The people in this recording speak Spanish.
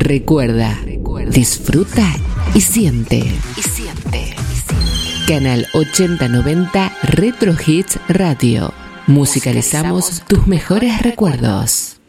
Recuerda, disfruta y siente. Canal 8090 Retro Hits Radio. Musicalizamos tus mejores recuerdos.